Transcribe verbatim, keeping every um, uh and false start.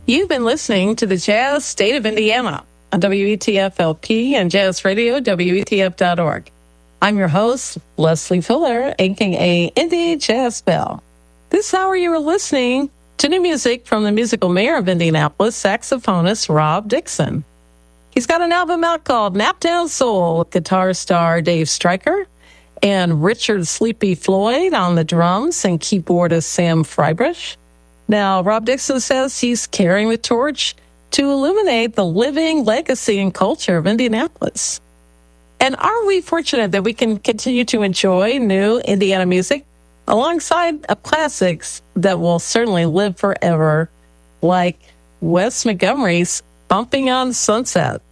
You've been listening to the Jazz State of Indiana on W E T F L P and Jazz Radio, W E T F dot org. I'm your host, Leslie Fuller, a k a. Indy Jazz Bell. This hour you are listening to new music from the musical mayor of Indianapolis, saxophonist Rob Dixon. He's got an album out called Naptown Soul with guitar star Dave Stryker and Richard Sleepy Floyd on the drums and keyboardist Sam Freibrich. Now, Rob Dixon says he's carrying the torch to illuminate the living legacy and culture of Indianapolis. And are we fortunate that we can continue to enjoy new Indiana music alongside of classics that will certainly live forever, like Wes Montgomery's Bumping on Sunset?